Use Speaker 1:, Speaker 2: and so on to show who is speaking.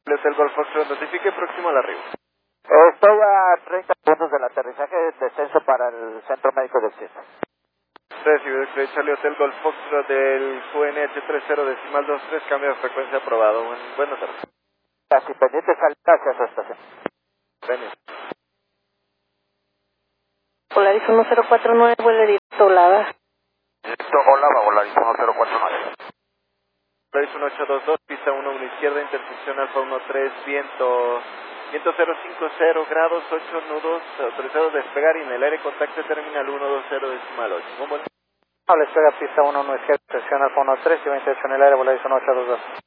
Speaker 1: Hotel Golf Foxtrot, notifique próximo al arribo.
Speaker 2: Estoy a 30 segundos del aterrizaje, descenso para el Centro Médico del CIS.
Speaker 1: Recibido el Charlie Hotel Golf Foxtrot del QNH30.23, cambio de frecuencia aprobado. Buenas tardes.
Speaker 2: Casi pendiente salida hacia su estación.
Speaker 1: Gracias.
Speaker 3: Polaris 1049, vuelo directo Olava.
Speaker 2: Olava, Polaris 1049.
Speaker 1: Polaris 1822, pista 1 izquierda, intersección Alfa 13, viento 050 grados, 8 nudos, autorizado a despegar y en el aire contacto terminal 120.8.
Speaker 2: Habla, espera pista 1 izquierda, intersección Alfa 13 y 28 en el aire, Polaris 1822.